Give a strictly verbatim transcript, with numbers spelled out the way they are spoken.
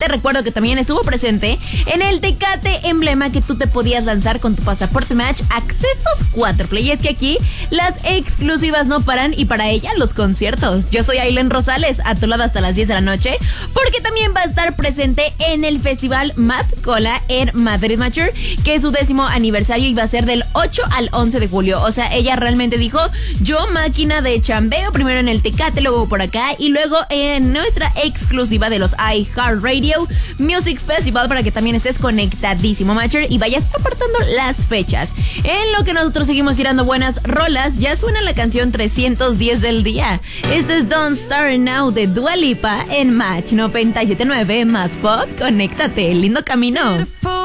te recuerdo que también estuvo presente en el Tecate Emblema que tú te podías lanzar con tu pasaporte Match Accesos cuádruple. Y es que aquí las exclusivas no paran y para ella los conciertos. Yo soy Ailen Rosales, a tu lado hasta las diez de la noche, porque también va a estar presente en el festival Mad Cola en Madrid Mature, que es su décimo aniversario y va a ser del ocho al once de julio. O sea, ella realmente dijo, yo máquina de chambeo, primero en el Tecate, luego por acá y luego en nuestra exclusiva de los iHeartRadio Music Festival, para que también estés conectadísimo, Matcher, y vayas apartando las fechas. En lo que nosotros seguimos tirando buenas rolas, ya suena la canción trescientos diez del día. Este es Don't Start Now de Dua Lipa en Match noventa y siete punto nueve Más Pop. Conéctate, lindo camino.